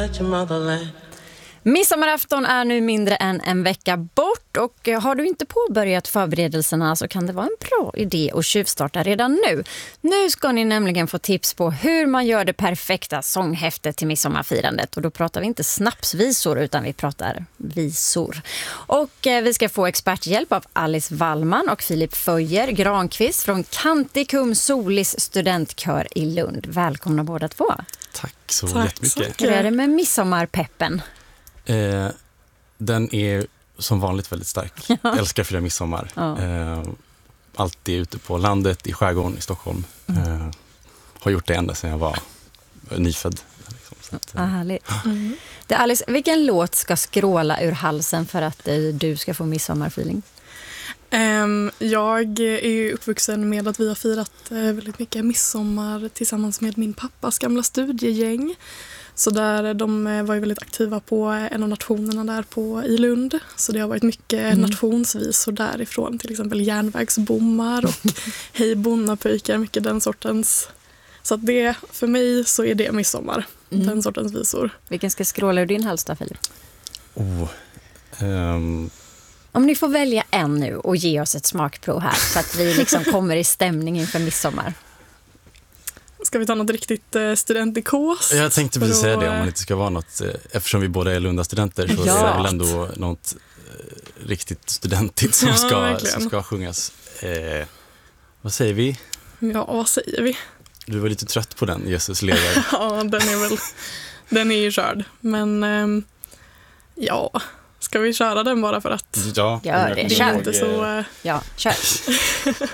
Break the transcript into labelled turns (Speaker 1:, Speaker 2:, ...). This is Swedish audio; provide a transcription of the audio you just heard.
Speaker 1: about your motherland.
Speaker 2: Midsommarafton är nu mindre än en vecka bort och har du inte påbörjat förberedelserna så kan det vara en bra idé att tjuvstarta redan nu. Nu ska ni nämligen få tips på hur man gör det perfekta sånghäftet till midsommarfirandet. Och då pratar vi inte snapsvisor utan vi pratar visor. Och vi ska få experthjälp av Alice Wallman och Filip Föjer Granqvist från Canticum Solis studentkör i Lund. Välkomna båda två.
Speaker 3: Tack så jättemycket.
Speaker 2: Hur är det med midsommarpeppen?
Speaker 3: Den är som vanligt väldigt stark. Jag älskar att fira midsommar. Alltid ute på landet, i skärgården i Stockholm. Har gjort det ända sedan jag var nyfödd. Liksom. Så att,
Speaker 2: härligt. Det, Alice, vilken låt ska skråla ur halsen för att du ska få midsommarfeeling?
Speaker 4: Jag är ju uppvuxen med att vi har firat väldigt mycket midsommar tillsammans med min pappas gamla studiegäng. Så där, de var ju väldigt aktiva på en av nationerna där i Lund. Så det har varit mycket nationsvisor därifrån. Till exempel järnvägsbommar och hej bonnapöjkar, mycket den sortens. Så att det, för mig så är det midsommar, den sortens visor.
Speaker 2: Vilken ska skråla ur din hals då, Filip? Om ni får välja en nu och ge oss ett smakprov här så att vi liksom kommer i stämning inför midsommar.
Speaker 4: Ska vi ta något riktigt studentikos?
Speaker 3: Jag tänkte precis säga det, om man inte ska vara något, eftersom vi båda är Lundastudenter så är det väl ändå något riktigt studentigt som ska sjungas. Vad säger vi?
Speaker 4: Ja, vad säger vi?
Speaker 3: Du var lite trött på den, Jesus lever.
Speaker 4: Ja, den är ju körd. Men ska vi köra den bara för att...
Speaker 3: Ja,
Speaker 2: gör det.
Speaker 4: Det är inte så...
Speaker 2: Ja, kör.